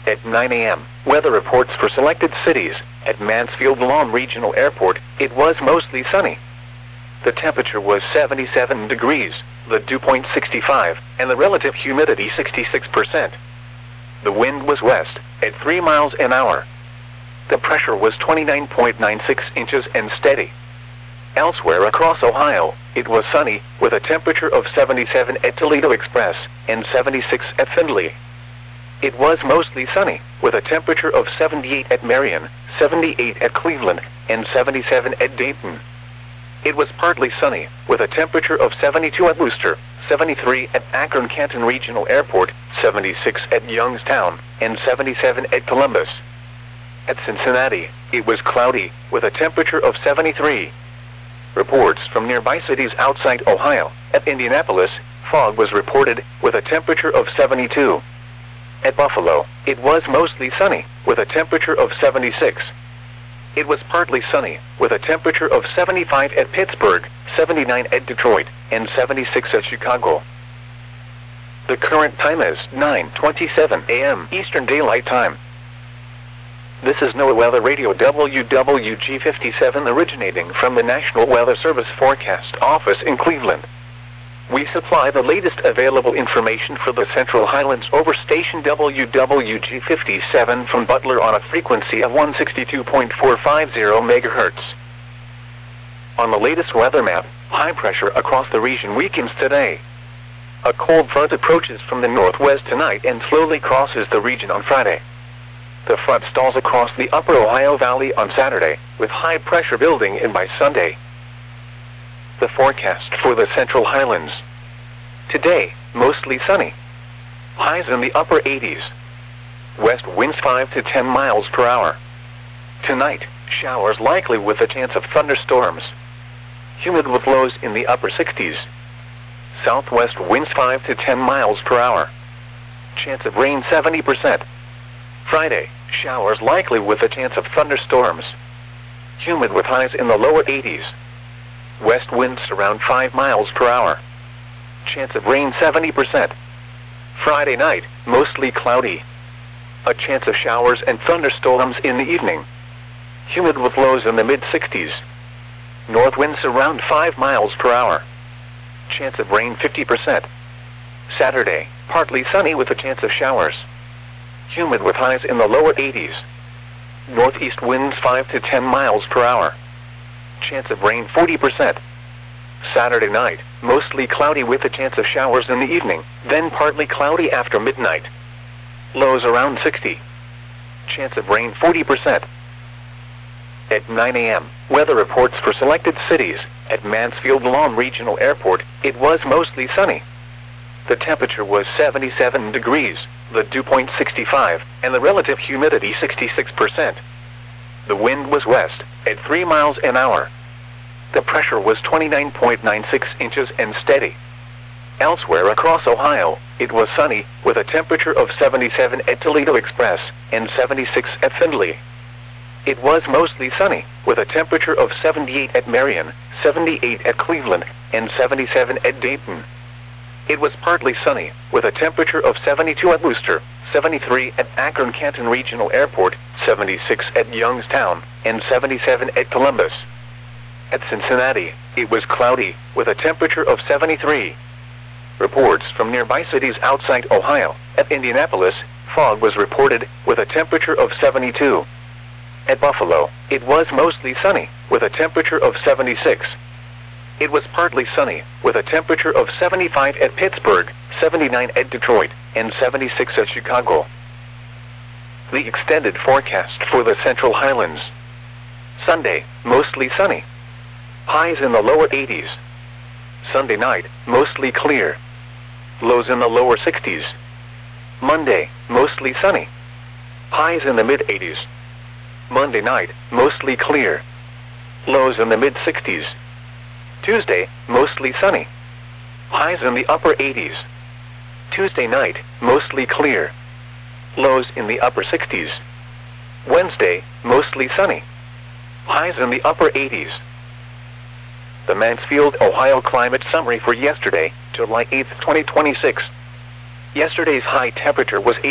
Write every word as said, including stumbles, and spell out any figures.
At nine A M, weather reports for selected cities. At Mansfield-Lawn Regional Airport, it was mostly sunny. The temperature was seventy-seven degrees, the dew point sixty-five, and the relative humidity sixty-six percent. The wind was west, at three miles an hour. The pressure was twenty-nine point nine six inches and steady. Elsewhere across Ohio, it was sunny, with a temperature of seventy-seven at Toledo Express and seventy-six at Findlay. It was mostly sunny, with a temperature of seventy-eight at Marion, seventy-eight at Cleveland, and seventy-seven at Dayton. It was partly sunny, with a temperature of seventy-two at Worcester, seventy-three at Akron-Canton Regional Airport, seventy-six at Youngstown, and seventy-seven at Columbus. At Cincinnati, it was cloudy, with a temperature of seventy-three. Reports from nearby cities outside Ohio. At Indianapolis, fog was reported, with a temperature of seventy-two. At Buffalo, it was mostly sunny, with a temperature of seventy-six. It was partly sunny, with a temperature of seventy-five at Pittsburgh, seventy-nine at Detroit, and seventy-six at Chicago. The current time is nine twenty-seven A M Eastern Daylight Time. This is NOAA Weather Radio W W G fifty-seven originating from the National Weather Service Forecast Office in Cleveland. We supply the latest available information for the Central Highlands over station W W G fifty-seven from Butler on a frequency of one sixty-two point four five zero megahertz. On the latest weather map, high pressure across the region weakens today. A cold front approaches from the northwest tonight and slowly crosses the region on Friday. The front stalls across the upper Ohio Valley on Saturday, with high pressure building in by Sunday. The forecast for the Central Highlands. Today, mostly sunny. Highs in the upper eighties. West winds five to ten miles per hour. Tonight, showers likely with a chance of thunderstorms. Humid with lows in the upper sixties. Southwest winds five to ten miles per hour. Chance of rain seventy percent. Friday, showers likely with a chance of thunderstorms. Humid with highs in the lower eighties. West winds around five miles per hour. Chance of rain seventy percent. Friday night, mostly cloudy. A chance of showers and thunderstorms in the evening. Humid with lows in the mid sixties. North winds around five miles per hour. Chance of rain fifty percent. Saturday, partly sunny with a chance of showers. Humid with highs in the lower eighties. Northeast winds five to ten miles per hour. Chance of rain forty percent. Saturday night, mostly cloudy with a chance of showers in the evening, then partly cloudy after midnight. Lows around sixty. Chance of rain forty percent. At nine A M, weather reports for selected cities. At Mansfield-Lawn Regional Airport, it was mostly sunny. The temperature was seventy-seven degrees, the dew point sixty-five, and the relative humidity sixty-six percent. The wind was west, at three miles an hour. The pressure was twenty-nine point nine six inches and steady. Elsewhere across Ohio, it was sunny, with a temperature of seventy-seven at Toledo Express and seventy-six at Findlay. It was mostly sunny, with a temperature of seventy-eight at Marion, seventy-eight at Cleveland, and seventy-seven at Dayton. It was partly sunny, with a temperature of seventy-two at Worcester, seventy-three at Akron-Canton Regional Airport, seventy-six at Youngstown, and seventy-seven at Columbus. At Cincinnati, it was cloudy, with a temperature of seventy-three. Reports from nearby cities outside Ohio. At Indianapolis, fog was reported, with a temperature of seventy-two. At Buffalo, it was mostly sunny, with a temperature of seventy-six. It was partly sunny, with a temperature of seventy-five at Pittsburgh, seventy-nine at Detroit, and seventy-six at Chicago. The extended forecast for the Central Highlands. Sunday, mostly sunny. Highs in the lower eighties. Sunday night, mostly clear. Lows in the lower sixties. Monday, mostly sunny. Highs in the mid eighties. Monday night, mostly clear. Lows in the mid sixties. Tuesday, mostly sunny. Highs in the upper eighties. Tuesday night, mostly clear. Lows in the upper sixties. Wednesday, mostly sunny. Highs in the upper eighties. The Mansfield, Ohio climate summary for yesterday, July eighth, twenty twenty-six. Yesterday's high temperature was